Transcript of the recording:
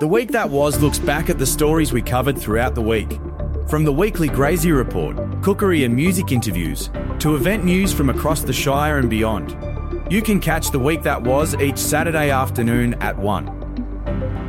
The Week That Was looks back at the stories we covered throughout the week. From the weekly Grazier Report, cookery and music interviews, to event news from across the Shire and beyond. You can catch The Week That Was each Saturday afternoon at 1.